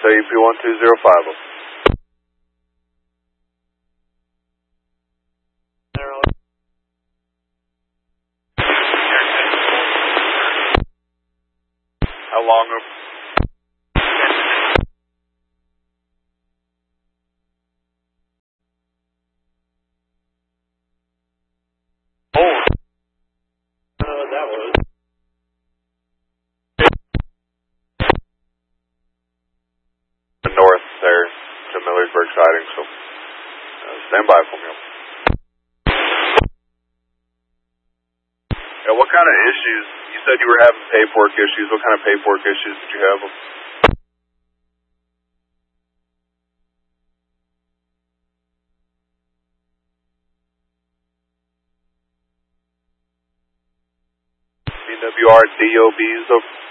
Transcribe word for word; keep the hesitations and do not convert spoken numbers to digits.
A U P one two zero five. How long? Oh. I don't know what that was. North there to Millersburg siding, so uh, stand by for me. Yeah, what kind of issues? You said you were having paperwork issues. What kind of paperwork issues did you have? D W R D O Bs?